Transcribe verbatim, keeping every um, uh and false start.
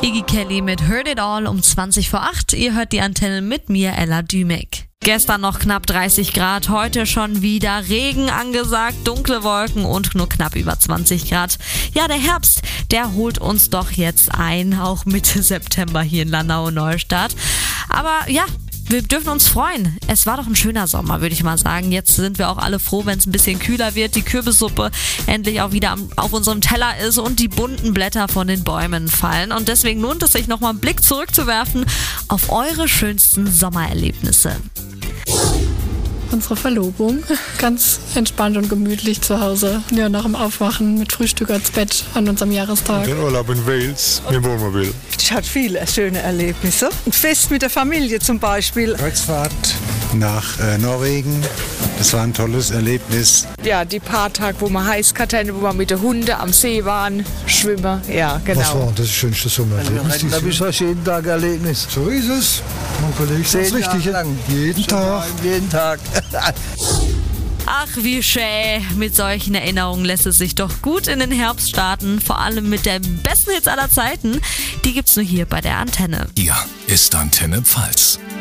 Iggy Kelly mit Heard It All um zwanzig vor acht. Ihr hört die Antenne mit mir, Ella Dümek. Gestern noch knapp dreißig Grad, heute schon wieder Regen angesagt, dunkle Wolken und nur knapp über zwanzig Grad. Ja, der Herbst, der holt uns doch jetzt ein, auch Mitte September hier in Landau-Neustadt. Aber ja, wir dürfen uns freuen. Es war doch ein schöner Sommer, würde ich mal sagen. Jetzt sind wir auch alle froh, wenn es ein bisschen kühler wird, die Kürbissuppe endlich auch wieder auf unserem Teller ist und die bunten Blätter von den Bäumen fallen. Und deswegen lohnt es sich, nochmal einen Blick zurückzuwerfen auf eure schönsten Sommererlebnisse. Unsere Verlobung. Ganz entspannt und gemütlich zu Hause. Ja, nach dem Aufwachen mit Frühstück als Bett an unserem Jahrestag. Den Urlaub in Wales mit dem Wohnmobil. Ich hatte viele schöne Erlebnisse. Ein Fest mit der Familie zum Beispiel. Kreuzfahrt nach äh, Norwegen. Das war ein tolles Erlebnis. Ja, die paar Tage, wo wir Heißkarten, wo wir mit den Hunden am See waren, schwimmen. Ja, genau. Was war das schönste Sommererlebnis? Da bist du jeden Tag Erlebnis. So ist es. Man Kollege sagt richtig. Lang. Jeden Tag. Jeden Tag. Ach, wie schön. Mit solchen Erinnerungen lässt es sich doch gut in den Herbst starten. Vor allem mit den besten Hits aller Zeiten. Die gibt's nur hier bei der Antenne. Hier ist Antenne Pfalz.